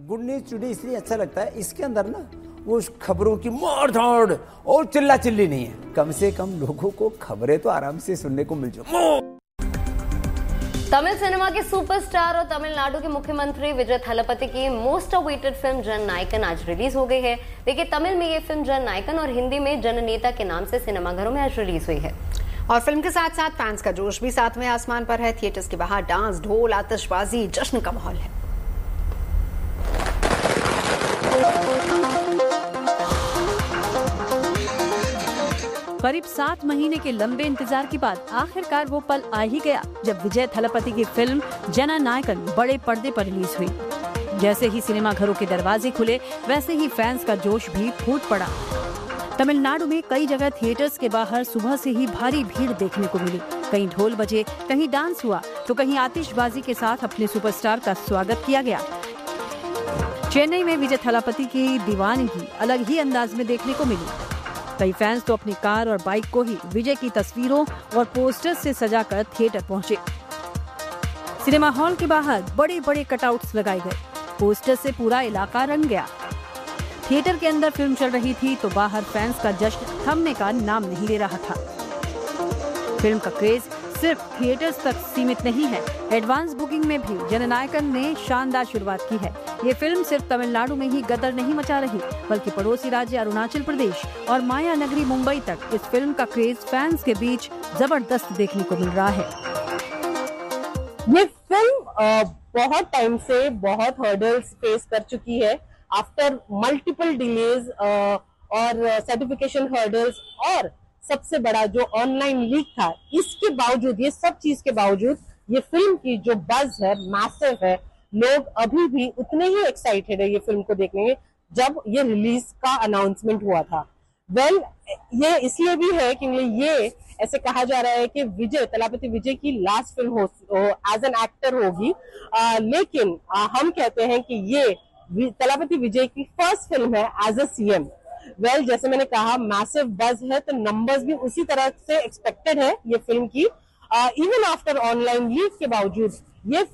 Good news today इसलिए अच्छा लगता है, इसके अंदर ना वो खबरों की मार धाड़ और चिल्ला चिल्ली नहीं है। कम से कम लोगों को खबरें तो आराम से सुनने को मिल जाए। तमिल सिनेमा के सुपरस्टार और तमिलनाडु के मुख्यमंत्री विजय थलापति की मोस्ट अवेटेड फिल्म जननायकन आज रिलीज हो गई है। देखिए, तमिल में ये फिल्म जननायकन और हिंदी में जननेता के नाम से सिनेमाघरों में आज रिलीज हुई है। और फिल्म के साथ साथ फैंस का जोश भी सातवें आसमान पर है। थिएटर्स के बाहर डांस, ढोल, आतिशबाजी, जश्न का माहौल है। करीब 7 महीने के लंबे इंतजार के बाद आखिरकार वो पल आ ही गया जब विजय थलापति की फिल्म जननायकन बड़े पर्दे पर रिलीज हुई। जैसे ही सिनेमा घरों के दरवाजे खुले, वैसे ही फैंस का जोश भी फूट पड़ा। तमिलनाडु में कई जगह थिएटर्स के बाहर सुबह से ही भारी भीड़ देखने को मिली। कहीं ढोल बजे, कहीं डांस हुआ, तो कहीं आतिशबाजी के साथ अपने सुपरस्टार का स्वागत किया गया। चेन्नई में विजय थलापति की दीवानगी अलग ही अंदाज में देखने को मिली। कई फैंस तो अपनी कार और बाइक को ही विजय की तस्वीरों और पोस्टर्स से सजाकर थिएटर पहुंचे। सिनेमा हॉल के बाहर बड़े बड़े कटआउट्स लगाए गए। पोस्टर से पूरा इलाका रंग गया। थिएटर के अंदर फिल्म चल रही थी तो बाहर फैंस का जश्न थमने का नाम नहीं ले रहा था। फिल्म का क्रेज सिर्फ थिएटर्स तक सीमित नहीं है। एडवांस बुकिंग में भी जननायकन ने शानदार शुरुआत की है। ये फिल्म सिर्फ तमिलनाडु में ही गदर नहीं मचा रही, बल्कि पड़ोसी राज्य अरुणाचल प्रदेश और माया नगरी मुंबई तक इस फिल्म का क्रेज फैंस के बीच जबरदस्त देखने को मिल रहा है। ये फिल्म बहुत टाइम से बहुत हर्डल्स फेस कर चुकी है। आफ्टर मल्टीपल डिलेज और सर्टिफिकेशन हर्डल्स और सबसे बड़ा जो ऑनलाइन लीक था, इसके बावजूद, ये सब चीज के बावजूद ये फिल्म की जो बज है मैसिव है। लोग अभी भी उतने ही एक्साइटेड है ये फिल्म को देखने में जब ये रिलीज का अनाउंसमेंट हुआ था। ये इसलिए भी है कि ये ऐसे कहा जा रहा है कि विजय थलापति विजय की last film as an actor होगी, लेकिन हम कहते हैं कि ये थलापति विजय की फर्स्ट फिल्म है एज अ सीएम। जैसे मैंने कहा, मैसिव बज है, तो नंबर्स भी उसी तरह से एक्सपेक्टेड है ये फिल्म की। इवन आफ्टर ऑनलाइन लीक के बावजूद ये